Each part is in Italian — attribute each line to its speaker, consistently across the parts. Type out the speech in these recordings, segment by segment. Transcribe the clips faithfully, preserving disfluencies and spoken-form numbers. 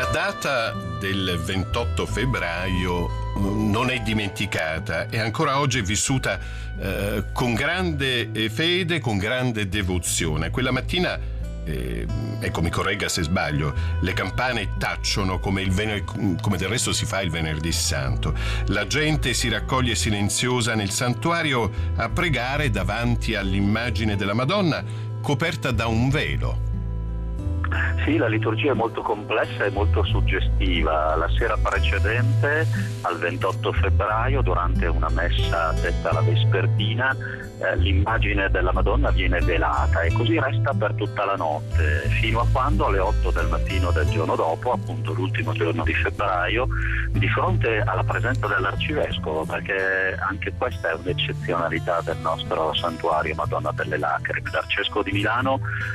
Speaker 1: La data del ventotto febbraio non è dimenticata e ancora oggi è vissuta eh, con grande fede, con grande devozione. Quella mattina, eh, ecco, mi corregga se sbaglio, le campane tacciono come, il vener- come del resto si fa il venerdì santo. La gente si raccoglie silenziosa nel santuario a pregare davanti all'immagine della Madonna coperta da un velo.
Speaker 2: Sì, la liturgia è molto complessa e molto suggestiva. La sera precedente, al ventotto febbraio, durante una messa detta la vespertina, eh, l'immagine della Madonna viene velata e così resta per tutta la notte, fino a quando alle otto del mattino del giorno dopo, appunto l'ultimo giorno di febbraio, di fronte alla presenza dell'Arcivescovo, perché anche questa è un'eccezionalità del nostro santuario Madonna delle Lacrime. L'Arcivescovo di Milano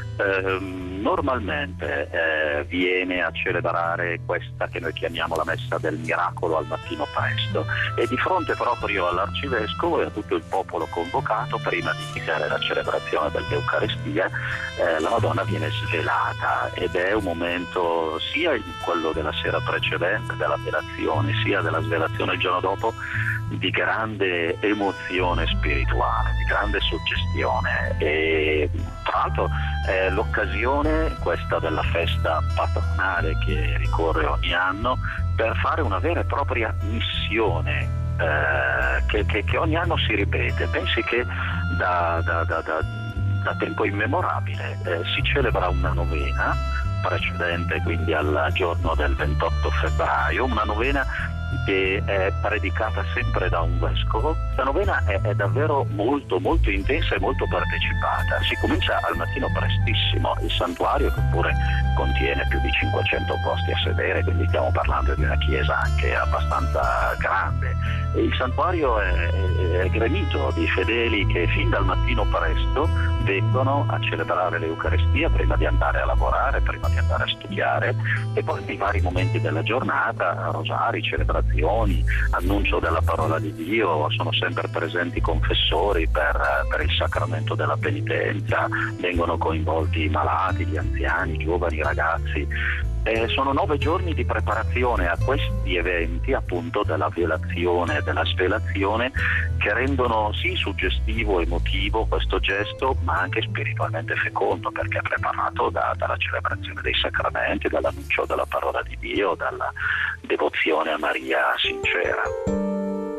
Speaker 2: ehm, normalmente eh, viene a celebrare questa che noi chiamiamo la messa del miracolo al mattino presto, e di fronte proprio all'Arcivescovo e a tutto il popolo convocato, prima di iniziare la celebrazione dell'Eucaristia, eh, la Madonna viene svelata, ed è un momento, sia quello della sera precedente della velazione sia della svelazione il giorno dopo, di grande emozione spirituale, di grande suggestione. E tra l'altro è l'occasione questa della festa patronale che ricorre ogni anno per fare una vera e propria missione eh, che, che, che ogni anno si ripete. Pensi che da, da, da, da, da tempo immemorabile eh, si celebra una novena precedente, quindi al giorno del ventotto febbraio, una novena che è predicata sempre da un vescovo. La novena è, è davvero molto molto intensa e molto partecipata. Si comincia al mattino prestissimo. Il santuario, che pure contiene più di cinquecento posti a sedere, quindi stiamo parlando di una chiesa anche abbastanza grande, e il santuario è, è, è gremito di fedeli che fin dal mattino presto vengono a celebrare l'Eucaristia prima di andare a lavorare, prima di andare a studiare, e poi nei vari momenti della giornata, rosari, celebrazioni, annuncio della parola di Dio. Sono sempre presenti confessori per, per il sacramento della penitenza, vengono coinvolti i malati, gli anziani, i giovani, i ragazzi. Eh, sono nove giorni di preparazione a questi eventi, appunto della velazione e della svelazione, che rendono sì suggestivo, emotivo questo gesto, ma anche spiritualmente fecondo, perché è preparato da, dalla celebrazione dei sacramenti, dall'annuncio della parola di Dio, dalla devozione a Maria sincera.